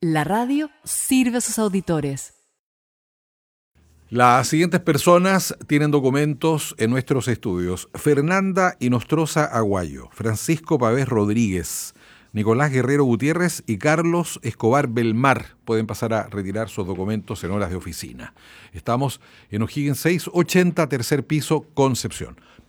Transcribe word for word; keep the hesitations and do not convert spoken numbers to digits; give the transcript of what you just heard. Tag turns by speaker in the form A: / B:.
A: La radio sirve a sus auditores.
B: Las siguientes personas tienen documentos en nuestros estudios: Fernanda Inostroza Aguayo, Francisco Pavés Rodríguez, Nicolás Guerrero Gutiérrez y Carlos Escobar Belmar. Pueden pasar a retirar sus documentos en horas de oficina. Estamos en O'Higgins seiscientos ochenta, tercer piso, Concepción.